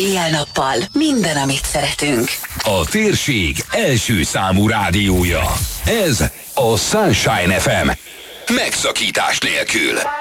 Éjjel-nappal minden, amit szeretünk. A térség első számú rádiója. Ez a Sunshine FM. Megszakítás nélkül.